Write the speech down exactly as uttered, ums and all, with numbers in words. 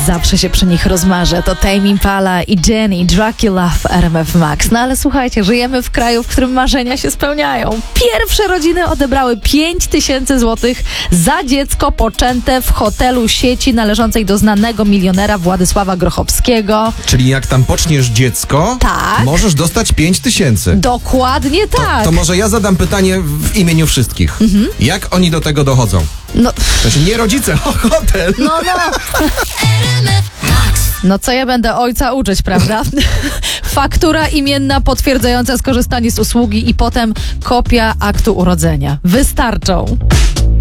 Zawsze się przy nich rozmarzę. To Tame Impala i Jenny, Dracula w R M F Max. No ale słuchajcie, żyjemy w kraju, w którym marzenia się spełniają. Pierwsze rodziny odebrały pięć tysięcy złotych za dziecko poczęte w hotelu sieci należącej do znanego milionera Władysława Grochowskiego. Czyli jak tam poczniesz dziecko, Tak. możesz dostać pięć tysięcy. Dokładnie tak. To, to może ja zadam pytanie w imieniu wszystkich. Mhm. Jak oni do tego dochodzą? No, To się nie rodzice, o hotel. no, no. No co ja będę ojca uczyć, prawda? Faktura imienna potwierdzająca skorzystanie z usługi i potem kopia aktu urodzenia. Wystarczą.